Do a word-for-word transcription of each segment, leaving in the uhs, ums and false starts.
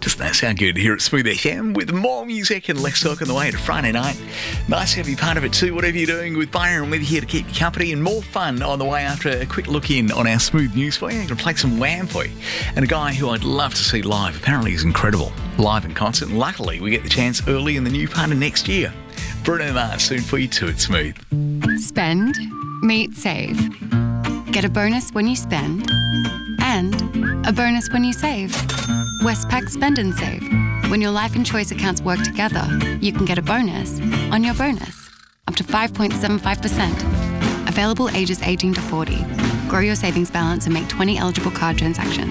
Doesn't that sound good here at Smooth F M with more music and less talk on the way to Friday night? Nice to have you part of it too, whatever you're doing with Byron. We're here to keep you company and more fun on the way after a quick look in on our Smooth news for you. I'm going to play some Wham for you. And a guy who I'd love to see live, apparently is incredible, live in concert. And luckily, we get the chance early in the new part of next year. Bruno Mars soon for you too at Smooth. Spend, meet, save. Get a bonus when you spend and a bonus when you save. Westpac Spend and Save. When your life and choice accounts work together, you can get a bonus on your bonus, up to five point seven five percent. Available ages eighteen to forty. Grow your savings balance and make twenty eligible card transactions.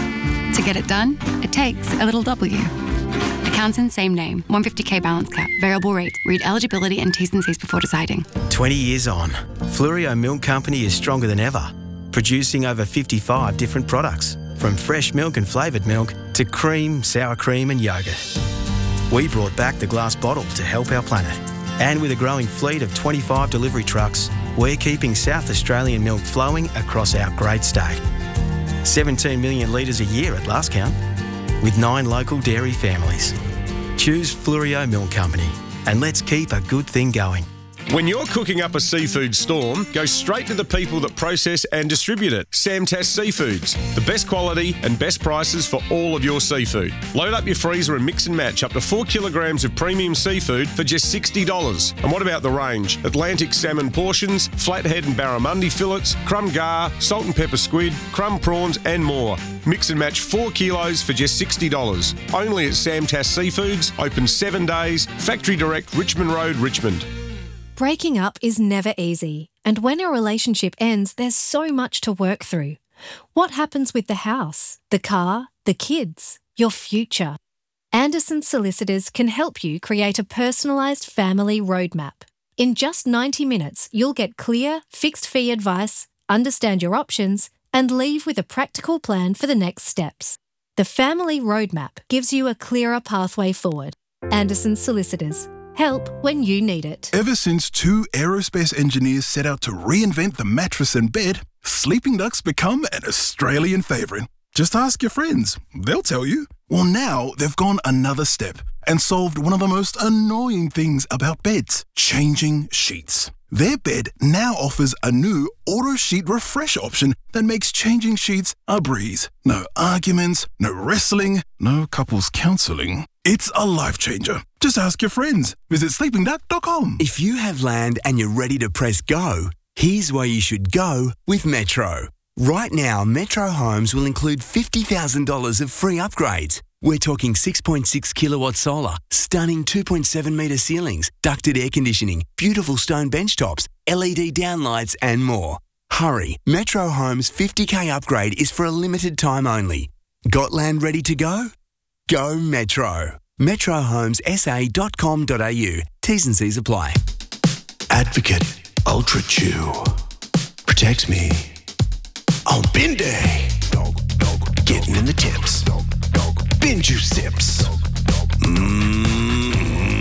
To get it done, it takes a little W. Accounts in same name, one hundred fifty k balance cap, variable rate. Read eligibility and T's and C's before deciding. twenty years on, Fluorio Milk Company is stronger than ever, producing over fifty-five different products, from fresh milk and flavoured milk to cream, sour cream and yoghurt. We brought back the glass bottle to help our planet. And with a growing fleet of twenty-five delivery trucks, we're keeping South Australian milk flowing across our great state. seventeen million litres a year at last count, with nine local dairy families. Choose Fluorio Milk Company and let's keep a good thing going. When you're cooking up a seafood storm, go straight to the people that process and distribute it. Samtas Seafoods, the best quality and best prices for all of your seafood. Load up your freezer and mix and match up to four kilograms of premium seafood for just sixty dollars. And what about the range? Atlantic salmon portions, flathead and barramundi fillets, crumb gar, salt and pepper squid, crumb prawns and more. Mix and match four kilos for just sixty dollars. Only at Samtas Seafoods, open seven days, Factory Direct, Richmond Road, Richmond. Breaking up is never easy, and when a relationship ends, there's so much to work through. What happens with the house, the car, the kids, your future? Anderson Solicitors can help you create a personalised family roadmap. In just ninety minutes, you'll get clear, fixed-fee advice, understand your options, and leave with a practical plan for the next steps. The Family Roadmap gives you a clearer pathway forward. Anderson Solicitors. Help when you need it. Ever since two aerospace engineers set out to reinvent the mattress and bed, sleeping ducks become an Australian favourite. Just ask your friends, they'll tell you. Well, now they've gone another step and solved one of the most annoying things about beds, changing sheets. Their bed now offers a new auto sheet refresh option that makes changing sheets a breeze. No arguments, no wrestling, no couples counselling. It's a life changer. Just ask your friends. Visit sleeping duck dot com. If you have land and you're ready to press go, here's where you should go with Metro. Right now, Metro Homes will include fifty thousand dollars of free upgrades. We're talking six point six kilowatt solar, stunning two point seven metre ceilings, ducted air conditioning, beautiful stone bench tops, L E D downlights and more. Hurry, Metro Homes fifty k upgrade is for a limited time only. Got land ready to go? Go Metro. metro homes s a dot com dot a u. T's and C's apply. Advocate Ultra Chew protects me on bin day. Getting in the tips. Bin juice sips. Mmm.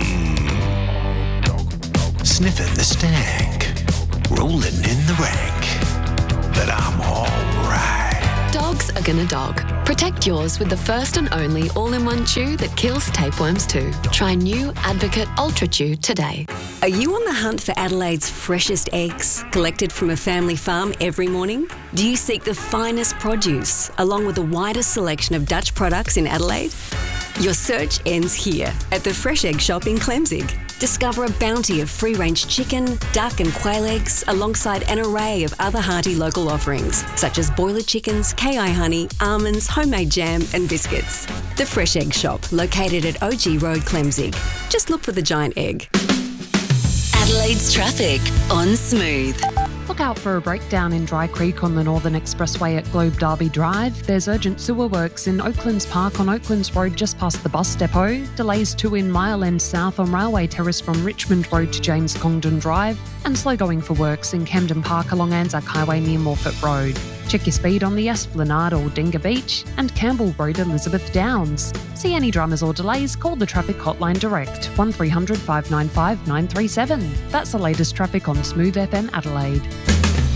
Sniffing the stank. Rolling in the rank. But I'm alright. Dogs are gonna dog. Protect yours with the first and only all-in-one chew that kills tapeworms too. Try new Advocate Ultra Chew today. Are you on the hunt for Adelaide's freshest eggs, collected from a family farm every morning? Do you seek the finest produce, along with the widest selection of Dutch products in Adelaide? Your search ends here, at the Fresh Egg Shop in Clemzig. Discover a bounty of free-range chicken, duck and quail eggs, alongside an array of other hearty local offerings, such as boiler chickens, K I honey, almonds, homemade jam and biscuits. The Fresh Egg Shop, located at O G Road, Clemzig. Just look for the giant egg. Adelaide's traffic on Smooth. Look out for a breakdown in Dry Creek on the Northern Expressway at Globe Derby Drive. There's urgent sewer works in Oaklands Park on Oaklands Road just past the bus depot. Delays too in Mile End South on Railway Terrace from Richmond Road to James Congdon Drive. And slow going for works in Camden Park along Anzac Highway near Morfett Road. Check your speed on the Esplanade or Dinga Beach and Campbell Road Elizabeth Downs. See any dramas or delays, call the traffic hotline direct, one three hundred five nine five nine three seven. That's the latest traffic on Smooth F M Adelaide.